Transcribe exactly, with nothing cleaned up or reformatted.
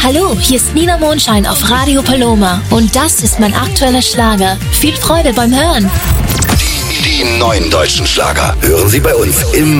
Hallo, hier ist Nina Mondschein auf Radio Paloma und das ist mein aktueller Schlager. Viel Freude beim Hören. Die, die neuen deutschen Schlager hören Sie bei uns im